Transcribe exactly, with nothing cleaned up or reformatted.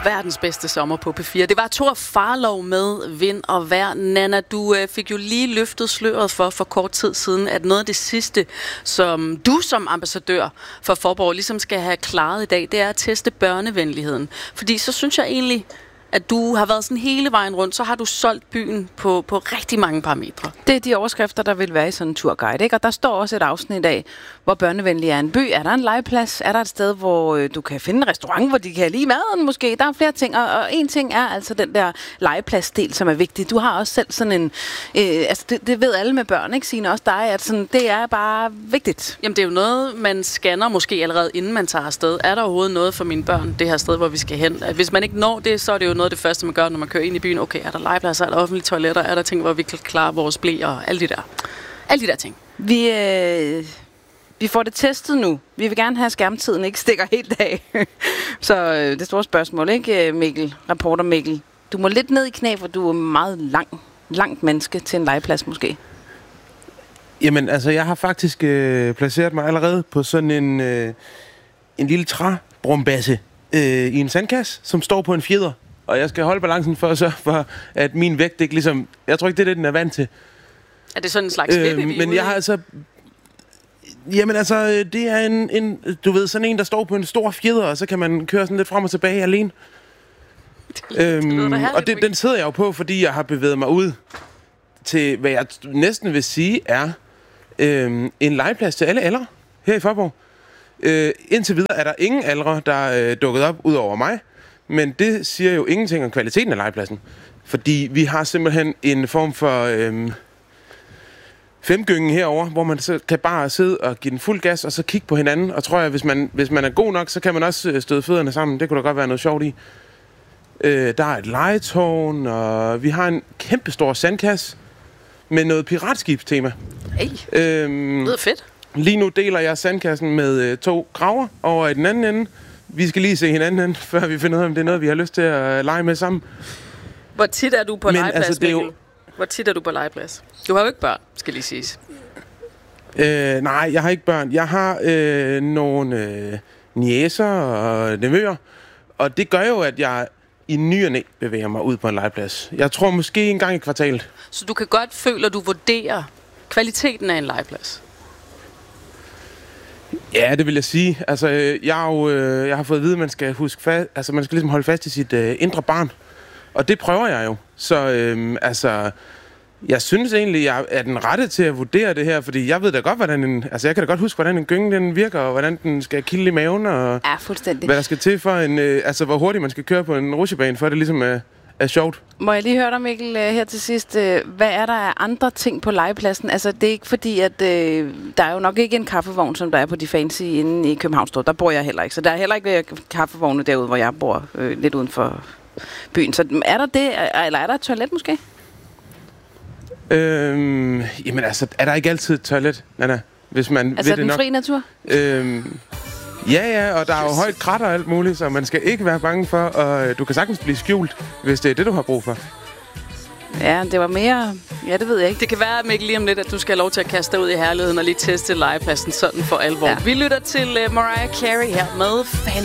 verdens bedste sommer på P fire. Det var Thor Farlov med Vind og Vejr. Nanna, du øh, fik jo lige løftet sløret for for kort tid siden, at noget af det sidste, som du som ambassadør for Faaborg ligesom skal have klaret i dag, det er at teste børnevenligheden. Fordi så synes jeg egentlig, at du har været sådan hele vejen rundt, så har du solgt byen på, på rigtig mange parametre. Det er de overskrifter, der vil være i sådan en turguide, ikke? Og der står også et afsnit i dag, hvor børnevenlig er en by. Er der en legeplads? Er der et sted, hvor øh, du kan finde en restaurant, hvor de kan lide maden måske? Der er flere ting, og, og en ting er altså den der legepladsdel, som er vigtig. Du har også selv sådan en... Øh, altså, det, det ved alle med børn, ikke, Signe? Også dig, at sådan, det er bare vigtigt. Jamen, det er jo noget, man scanner måske allerede, inden man tager afsted. Er der overhovedet noget for mine børn, det her sted, hvor vi skal hen? Hvis man ikke når det, så er det jo noget af det første, man gør, når man kører ind i byen. Okay, er der legepladser, er der offentlige toiletter, er der ting, hvor vi kan klare vores blæ og alle de der, alle de der ting. Vi, øh, vi får det testet nu. Vi vil gerne have, at skærmtiden ikke stikker helt af. Så øh, det store spørgsmål, ikke Mikkel? Reporter Mikkel. Du må lidt ned i knæ, for du er meget lang, langt menneske til en legeplads måske. Jamen, altså, jeg har faktisk øh, placeret mig allerede på sådan en, øh, en lille træbrumbasse øh, i en sandkasse, som står på en fjeder. Og jeg skal holde balancen for at sørge for, at min vægt ikke ligesom... Jeg tror ikke, det er det, den er vant til. Er det sådan en slags øh, vippe, Men jeg har altså... Jamen altså, det er en, en... Du ved, sådan en, der står på en stor fjeder, og så kan man køre sådan lidt frem og tilbage alene. Det, øhm, det og det, den sidder jeg jo på, fordi jeg har bevæget mig ud til, hvad jeg næsten vil sige, er øhm, en legeplads til alle aldre her i Faaborg. Øh, indtil videre er der ingen aldre, der er øh, dukket op ud over mig. Men det siger jo ingenting om kvaliteten af legepladsen. Fordi vi har simpelthen en form for øhm, femgynge herover, hvor man så kan bare sidde og give den fuld gas, og så kigge på hinanden. Og tror jeg, hvis man, hvis man er god nok, så kan man også støde fødderne sammen. Det kunne da godt være noget sjovt i. Øh, der er et legetårn, og vi har en kæmpestor sandkasse med noget piratskib-tema. Hey, øhm, det er fedt. Lige nu deler jeg sandkassen med øh, to kraver over i den anden ende. Vi skal lige se hinanden, før vi finder ud af, om det er noget, vi har lyst til at lege med sammen. Hvor tit er du på legeplads, altså, det er jo... Hvor tit er du på legeplads? Du har jo ikke børn, skal lige siges. Øh, nej, jeg har ikke børn. Jeg har øh, nogle øh, niecer og nevøer. Og det gør jo, at jeg i ny og næ bevæger mig ud på en legeplads. Jeg tror måske en gang i kvartalet. Så du kan godt føle, at du vurderer kvaliteten af en legeplads? Ja, det vil jeg sige. Altså, jeg har jo, øh, jeg har fået at vide, at man skal huske fast, altså man skal ligesom holde fast i sit øh, indre barn. Og det prøver jeg jo. Så øh, altså, jeg synes egentlig, jeg er den rette til at vurdere det her, fordi jeg ved da godt, hvordan en, altså jeg kan da godt huske, hvordan en gynge den virker, og hvordan den skal kilde i maven, og ja, fuldstændig. Hvad der skal til for en, øh, altså hvor hurtigt man skal køre på en rutsjebane, for det ligesom er, er sjovt. Må jeg lige høre dig, Mikkel, her til sidst. Hvad er der af andre ting på legepladsen? Altså, det er ikke fordi, at øh, der er jo nok ikke en kaffevogn, som der er på de fancy inde i Københavnstorv. Der bor jeg heller ikke. Så der er heller ikke kaffevogne derude, hvor jeg bor øh, lidt uden for byen. Så er der det, eller er der et toilet måske? Øhm, jamen altså, er der ikke altid et toilet, Nanna? Hvis man altså ved den det fri natur? Øhm, ja, ja, og der er jo højt krat og alt muligt, så man skal ikke være bange for, og du kan sagtens blive skjult, hvis det er det, du har brug for. Ja, det var mere... Ja, det ved jeg ikke. Det kan være, Mikkel, lige om lidt, at du skal have lov til at kaste dig ud i herligheden og lige teste legepladsen sådan for alvor. Ja. Vi lytter til uh, Mariah Carey her med Fan.